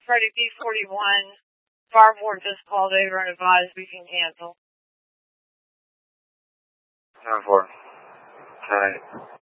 Freddie B41, Starboard just called over and advised we can cancel. 10-4. 10-8.